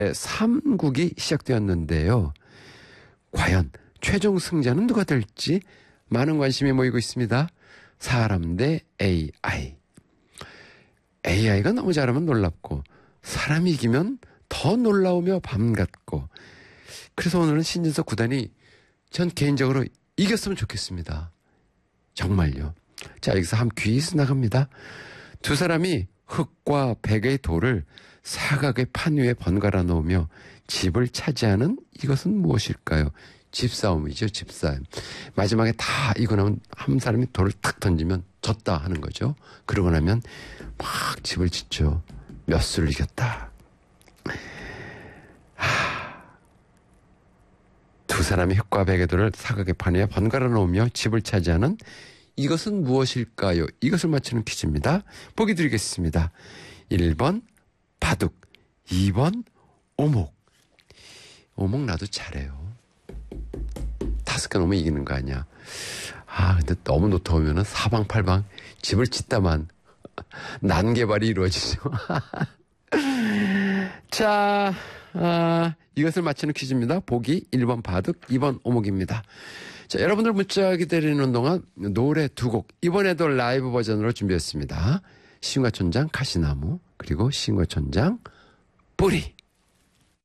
3국이 시작되었는데요. 과연 최종 승자는 누가 될지 많은 관심이 모이고 있습니다. 사람 대 AI. AI가 너무 잘하면 놀랍고 사람이 이기면 더 놀라우며 밤같고, 그래서 오늘은 신진석 구단이 전 개인적으로 이겼으면 좋겠습니다. 정말요. 자, 여기서 한 퀴즈 나갑니다. 두 사람이 흙과 베개의 돌을 사각의 판 위에 번갈아 놓으며 집을 차지하는 이것은 무엇일까요? 집싸움이죠, 집싸움. 마지막에 다 이거 나면 한 사람이 돌을 탁 던지면 졌다 하는 거죠. 그러고 나면 막 집을 짓죠. 몇 수를 이겼다. 두 사람이 흙과 베개돌을 사각의 판 위에 번갈아 놓으며 집을 차지하는 이것은 무엇일까요? 이것을 맞추는 퀴즈입니다. 보기 드리겠습니다. 1번 바둑, 2번 오목. 오목 나도 잘해요. 5개 넘으면 이기는 거 아니야. 근데 너무 놓쳐오면은 사방팔방 집을 짓다만 난개발이 이루어지죠. 자, 이것을 맞추는 퀴즈입니다. 보기 1번 바둑, 2번 오목입니다. 자, 여러분들 문자 기다리는 동안 노래 2곡, 이번에도 라이브 버전으로 준비했습니다. 시흥과천장 가시나무, 그리고 시흥과천장 뿌리.